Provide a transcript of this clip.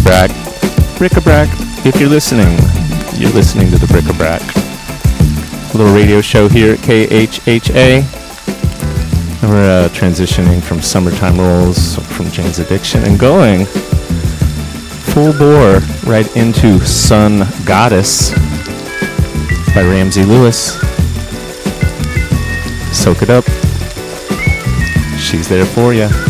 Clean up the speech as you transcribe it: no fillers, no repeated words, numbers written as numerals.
Bric-a-brac. Bric-a-brac. If you're listening to the Bric-a-brac. A little radio show here at KHHA. We're transitioning from Summertime Rolls, from Jane's Addiction, and going full bore right into Sun Goddess by Ramsey Lewis. Soak it up. She's there for you.